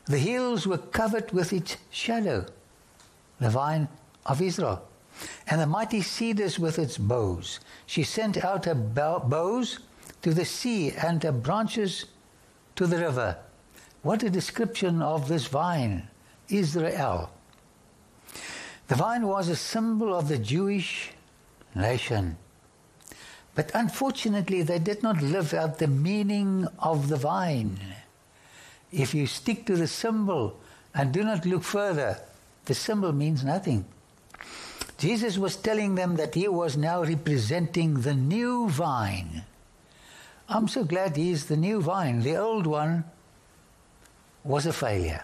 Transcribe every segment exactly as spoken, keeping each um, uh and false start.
The hills were covered with its shadow, the vine of Israel, and the mighty cedars with its boughs. She sent out her boughs to the sea and her branches to the river. What a description of this vine, Israel. The vine was a symbol of the Jewish nation. But unfortunately, they did not live out the meaning of the vine. If you stick to the symbol and do not look further, the symbol means nothing. Jesus was telling them that he was now representing the new vine. I'm so glad he is the new vine. The old one was a failure.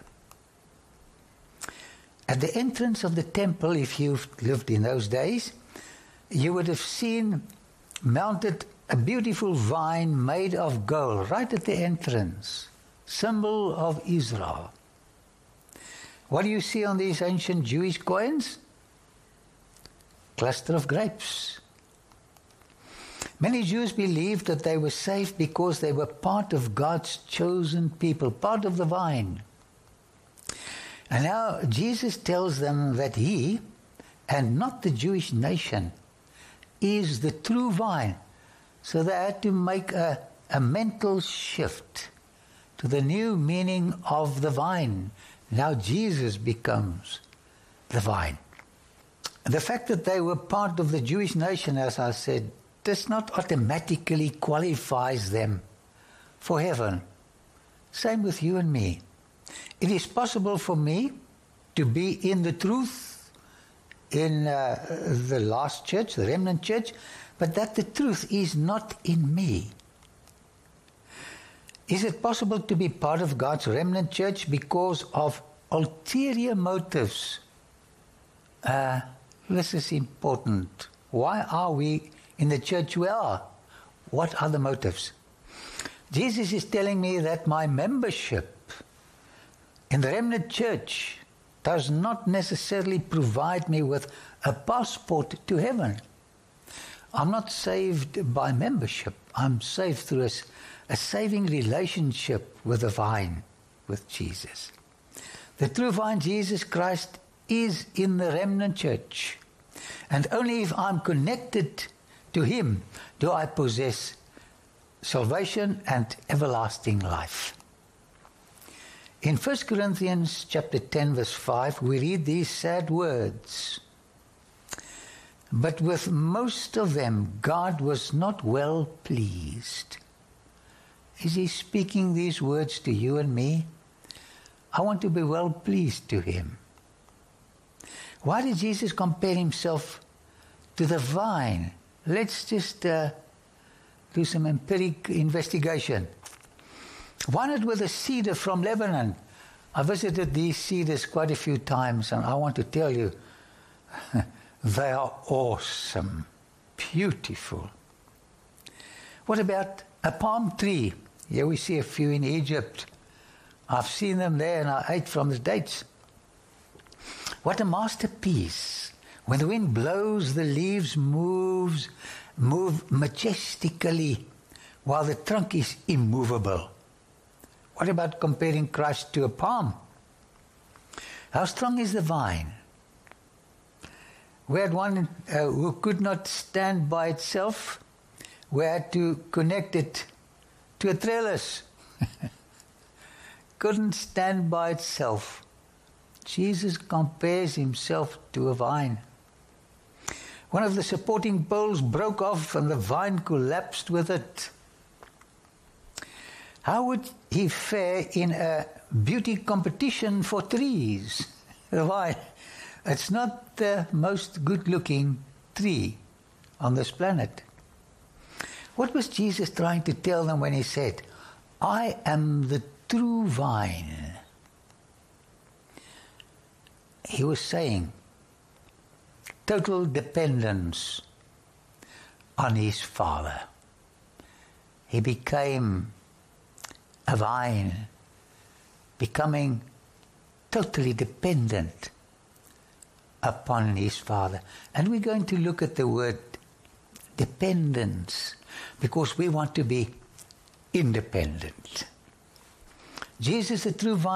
At the entrance of the temple, if you've lived in those days, you would have seen mounted a beautiful vine made of gold right at the entrance, symbol of Israel. What do you see on these ancient Jewish coins? Cluster of grapes. Many Jews believed that they were saved because they were part of God's chosen people, part of the vine. And now Jesus tells them that he, and not the Jewish nation, is the true vine. So they had to make a, a mental shift to the new meaning of the vine. Now Jesus becomes the vine. The fact that they were part of the Jewish nation, as I said, does not automatically qualifies them for heaven. Same with you and me. It is possible for me to be in the truth in uh, the last church, the remnant church, but that the truth is not in me. Is it possible to be part of God's remnant church because of ulterior motives? Uh, this is important. Why are we in the church we are? What are the motives? Jesus is telling me that my membership in the remnant church does not necessarily provide me with a passport to heaven. I'm not saved by membership. I'm saved through a, a saving relationship with the vine, with Jesus. The true vine, Jesus Christ, is in the remnant church. And only if I'm connected to him do I possess salvation and everlasting life. In First Corinthians chapter ten, verse five, we read these sad words. But with most of them, God was not well pleased. Is he speaking these words to you and me? I want to be well pleased to him. Why did Jesus compare himself to the vine? Let's just uh, do some empiric investigation. Why not with a cedar from Lebanon? I visited these cedars quite a few times, and I want to tell you, they are awesome, beautiful. What about a palm tree? Here we see a few in Egypt. I've seen them there, and I ate from the dates. What a masterpiece. When the wind blows, the leaves moves, move majestically, while the trunk is immovable. What about comparing Christ to a palm? How strong is the vine? We had one uh, who could not stand by itself. We had to connect it to a trellis. Couldn't stand by itself. Jesus compares himself to a vine. One of the supporting poles broke off and the vine collapsed with it. How would he fare in a beauty competition for trees? Why? It's not the most good-looking tree on this planet. What was Jesus trying to tell them when he said, I am the true vine? He was saying total dependence on his Father. He became a vine, becoming totally dependent upon his Father. And we're going to look at the word dependence because we want to be independent. Jesus, the true vine,